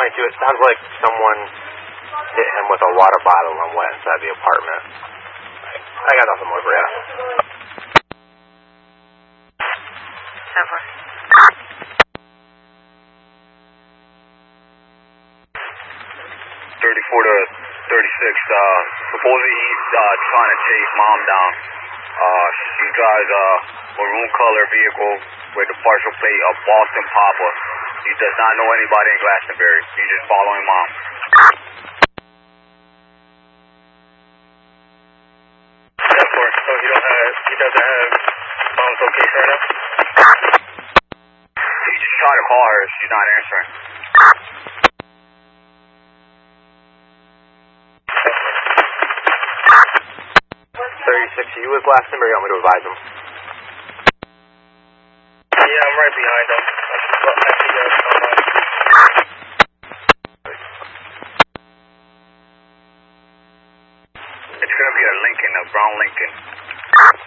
1022, it sounds like someone hit him with a water bottle and went inside the apartment. I got nothing more for you. 34 to 36, supposedly he's trying to chase mom down. She drives a maroon color vehicle with the partial plate of Boston Papa. He does not know anybody in Glastonbury. He's just following mom. So he doesn't have mom's location right now? He just tried to call her. She's not answering. 36, are you with Glastonbury? You want me to advise him? Yeah, I'm right behind him. It's going to be a Lincoln, a brown Lincoln.